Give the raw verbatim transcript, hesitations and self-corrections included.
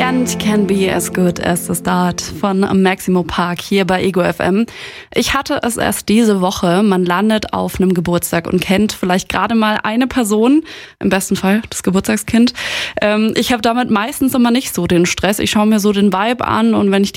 End can be as good as the start von Maximo Park hier bei Ego F M. Ich hatte es erst diese Woche. Man landet auf einem Geburtstag und kennt vielleicht gerade mal eine Person, im besten Fall das Geburtstagskind. Ähm, ich habe damit meistens immer nicht so den Stress. Ich schaue mir so den Vibe an und wenn ich